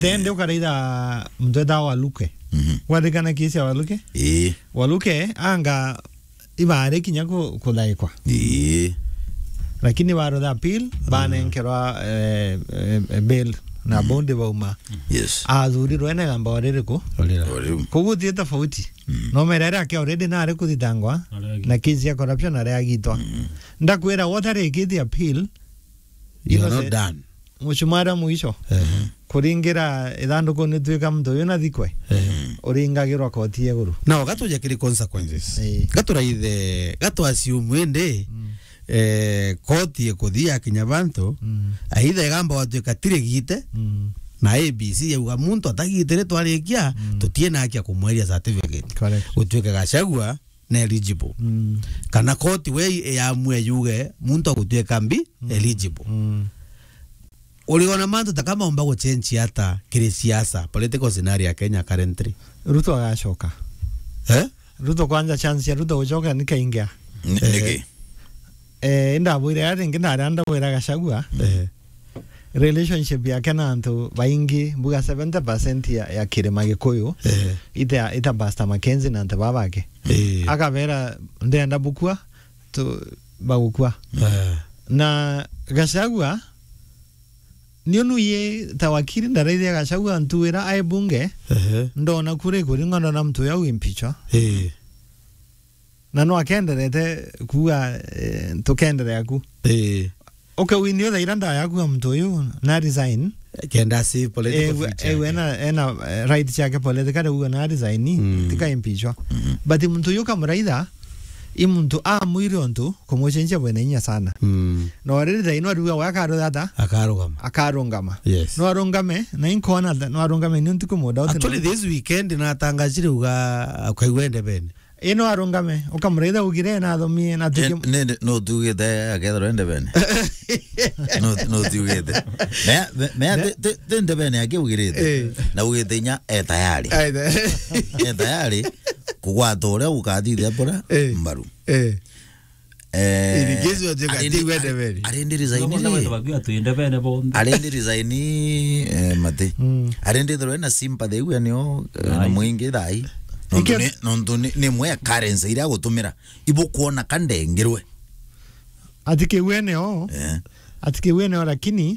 Then they ukareida mtweta Waluke. Wadikana kisi ya Waluke? Waluke anga ibare kinyako kudaikwa. Lakini waro da appeal bana enkerwa bail na bonde bauma. Yes. Azuri roene gamba warere ko. Kugu dieta fauti. No merere ake already na are kuditangwa na kisi ya corruption are agitwa. Ndakwera watare kiti appeal. You are not done. Muchumara muisho. Kuringira idhanduko nitwika mtu yona thikwe. Oringa girwa koti eguru. Now gato jakiri consequences. Gato raithe gato assume ende koti ekothia kinyabanto aitha gamba watwika tire gite na ABC yuga muntu atagitire twarikia tutiena akia kumweria certificate. Correct. Utwika gachagua na eligible. Kana koti we ya mwe yuge muntu agutwika mbi eligible. Uliona mantu takama omba go change hata kiri siasa political scenario ya Kenya currently. Ruto agashoka. Ruto kwanza chance ya Ruto ujoka nikaingia. Niki. Inda bwire ati ngina randa bwira gachagua. Relationship ya Kenya antu baingi mbuga 70% ya Kirima Gikuyu. Ita Basta Mackenzie na ante babake. Akabera ndenda bukua to bagukua. Na gachagua nionu ye tawakiri ndareide gachagua ntuira ai bunge ndona kure ngono na mtu ya impeachwa na no akenderete kuga tukendere yaku okay winio da iranda yaku mtu yu na resign kenda si political ena right chake political uga na resign tika impeachwa but mtu yu kamraida imuntu mwiri ontu kumochenja bwenenya sana no arida ino aruga wakaro data akarongama yes no arongame na inkona no arongame nintu kumoda actually this weekend na tangajire uga akaigwende bene ino arongame ukamreda ugire na thomie na tuki no tugete agethro ende bene no tugete me ende bene agugirite na ugite nya tayari kugwata uria ukathithia bora mbaru irigezo ateka tigwende bene arende resign mate arende thoro na sympathy uya nio muingi thai no ni mwe currency ira gutumira ibo kuona kandengirwe atike wene lakini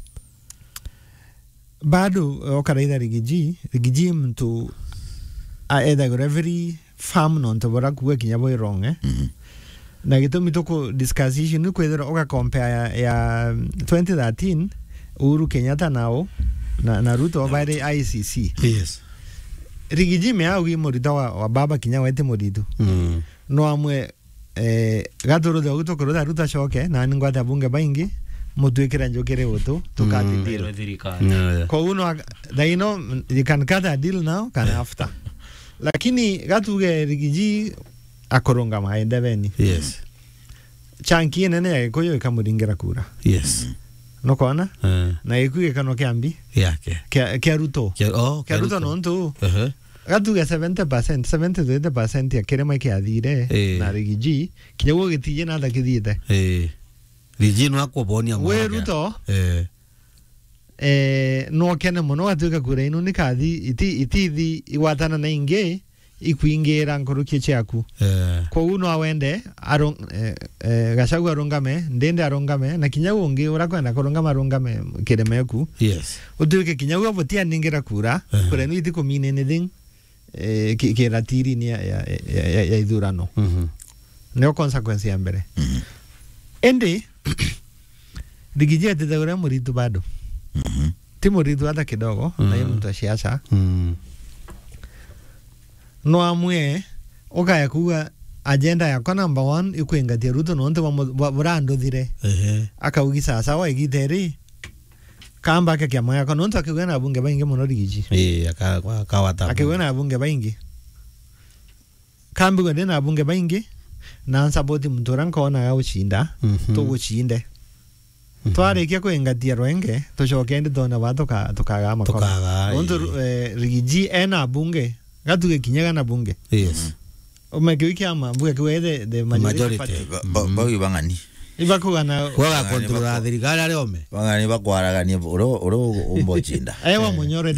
bado okaraida rigiji mtu aeda every farm non to bora kuwe kinyabo wrong na gitumi toko discussion ni kwethera oka compare ya 2013 Uhuru Kenyatta nao na Ruto by ICC yes rigiji me augi morita wa baba kinya wete moritu no amwe gatoro de auto koroda Ruto shoke na ningwata bunge baingi mutwikira njokere utu tukati deal ko uno daino you can cut a deal now can after lakini gatuge rigiji akoronga maende beni yes chanki nene ya koyo ikamuringira kura yes no kona na ikuge kano kiambi yake kia Ruto kia Ruto no ntu gatuge 70% ya Kirima kiathire na rigiji kinyago gitije na thakithiete rigiji no akobonia mwana we Ruto no kene muno atuka kura inu nikathi itithi iwatana na inge ikuingira nkorukie chaku kwa uno awende gachagua arongame ndende arongame na kinyago ungi urakwenda kurongama arongame Kirimeku yes utuke kinyago botia ningira kura kura ni itiko mine anything kiratiri ni ya idurano neo consequence ya mbere ende digijia tedagura muritu bado timuritu hata kidogo na hiyo mtu siasa no amwe okaya kuga agenda ya number 1 ikuingatia Ruto no nte burando thire akaugi sasa wa igiteri kamba ke kya moya kono nto akigena bunge baingi muno rigiji akawata akigena bunge baingi kambi gwende na bunge baingi na saboti mturan kona ya uchinda to uchinde tware kia kuingatia rwenge tuchokende tona batoka tukaga makoma nto rigiji ena bunge gatuge kinyaga na bunge yes umekiwiki ama bunge kiwede the majority bawi bangani ibakugana kwa controla thirikari ari ome bangani bakwaragania uro umbochinda ewa munyore